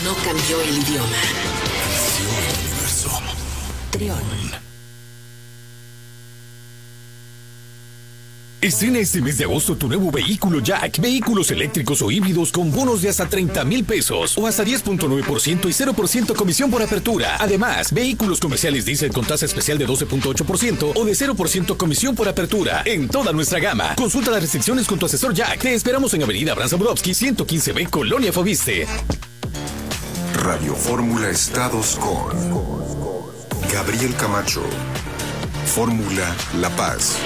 No cambió el idioma. Creció el universo. Trión. Estrena este mes de agosto tu nuevo vehículo Jack. Vehículos eléctricos o híbridos con bonos de hasta 30,000 pesos o hasta 10.9% y 0% comisión por apertura. Además, vehículos comerciales diésel con tasa especial de 12.8% o de 0% comisión por apertura en toda nuestra gama. Consulta las restricciones con tu asesor Jack. Te esperamos en Avenida Abraham Zabrowski 115B, Colonia Foviste. Radio Fórmula Estados con Gabriel Camacho. Fórmula La Paz.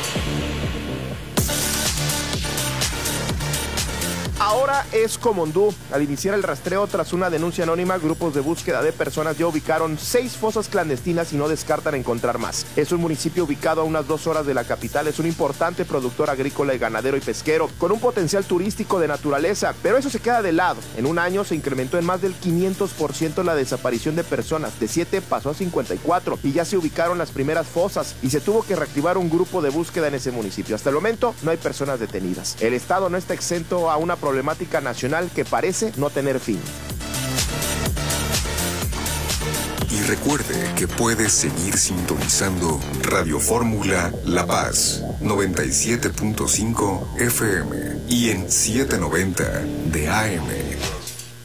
Ahora es Comondú. Al iniciar el rastreo tras una denuncia anónima, grupos de búsqueda de personas ya ubicaron 6 fosas clandestinas y no descartan encontrar más. Es un municipio ubicado a unas 2 horas de la capital. Es un importante productor agrícola y ganadero y pesquero, con un potencial turístico de naturaleza, pero eso se queda de lado. En un año se incrementó en más del 500% la desaparición de personas. De 7 pasó a 54 y ya se ubicaron las primeras fosas y se tuvo que reactivar un grupo de búsqueda en ese municipio. Hasta el momento no hay personas detenidas. El estado no está exento a una problemática nacional que parece no tener fin. Y recuerde que puede seguir sintonizando Radio Fórmula La Paz 97.5 FM y en 790 de AM.